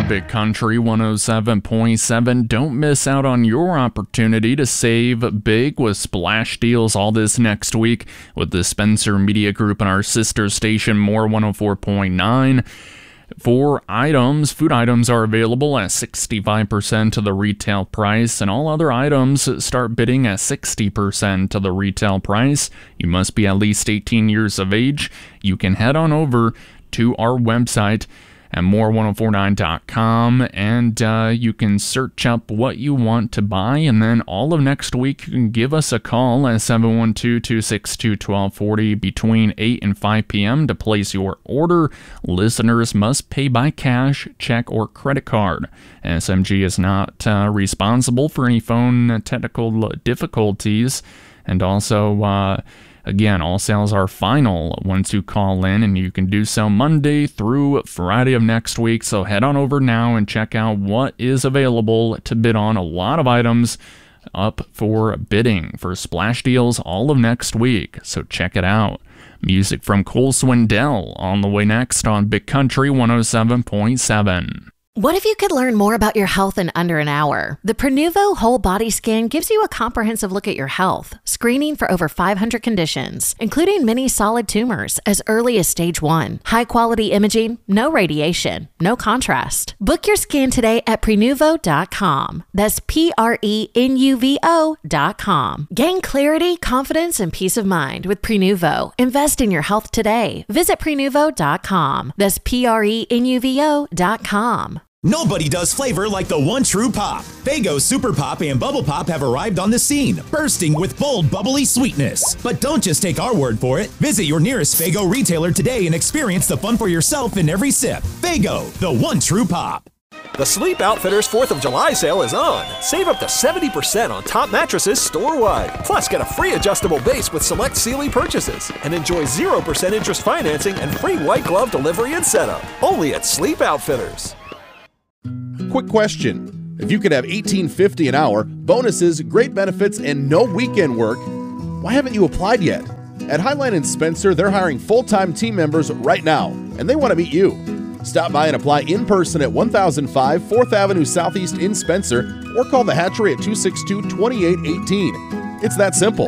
Big Country 107.7. Don't miss out on your opportunity to save big with splash deals all this next week with the Spencer Media Group and our sister station, More 104.9. Food items are available at 65% of the retail price, and all other items start bidding at 60% of the retail price. You must be at least 18 years of age. You can head on over to our website at more1049.com, and you can search up what you want to buy, and then all of next week you can give us a call at 712-262-1240 between 8 and 5 p.m. to place your order. Listeners must pay by cash, check, or credit card. SMG is not responsible for any phone technical difficulties, and also again, all sales are final once you call in, and you can do so Monday through Friday of next week. So head on over now and check out what is available to bid on. A lot of items up for bidding for splash deals all of next week. So check it out. Music from Cole Swindell on the way next on Big Country 107.7. What if you could learn more about your health in under an hour? The Prenuvo Whole Body Scan gives you a comprehensive look at your health, screening for over 500 conditions, including many solid tumors as early as stage 1. High-quality imaging, no radiation, no contrast. Book your scan today at Prenuvo.com. That's Prenuvo.com. Gain clarity, confidence, and peace of mind with Prenuvo. Invest in your health today. Visit Prenuvo.com. That's Prenuvo.com. Nobody does flavor like the one true pop. Faygo Super Pop and Bubble Pop have arrived on the scene, bursting with bold, bubbly sweetness. But don't just take our word for it. Visit your nearest Faygo retailer today and experience the fun for yourself in every sip. Faygo, the one true pop. The Sleep Outfitters 4th of July sale is on. Save up to 70% on top mattresses store-wide. Plus, get a free adjustable base with select Sealy purchases. And enjoy 0% interest financing and free white glove delivery and setup. Only at Sleep Outfitters. Quick question. If you could have $18.50 an hour, bonuses, great benefits, and no weekend work, why haven't you applied yet? At Highline & Spencer, they're hiring full-time team members right now, and they want to meet you. Stop by and apply in person at 1005 4th Avenue Southeast in Spencer, or call the Hatchery at 262-2818. It's that simple.